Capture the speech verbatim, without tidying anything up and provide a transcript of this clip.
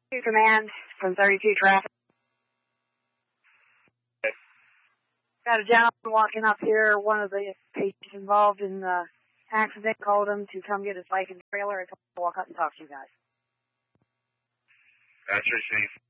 Command from thirty-two traffic. Okay. Got a gentleman walking up here. One of the patients involved in the accident called him to come get his bike and trailer. I told him to walk up and talk to you guys. That's received.